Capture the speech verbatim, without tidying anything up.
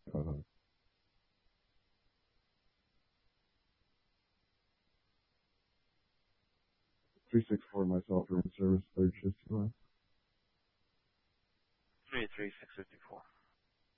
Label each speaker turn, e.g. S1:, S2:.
S1: Uh, three six four myself, room service, third shift.